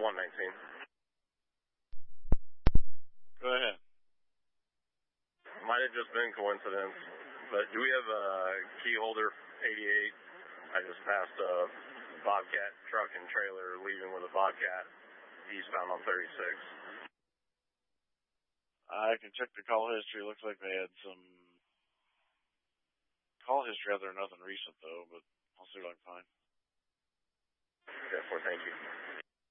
119. Go ahead. Might have just been coincidence, but do we have a key holder 88? I just passed a Bobcat truck and trailer leaving with a Bobcat eastbound on 36. I can check the call history. Looks like they had some call history out there. Nothing recent, though, but I'll see what I can find. Yeah, thank you.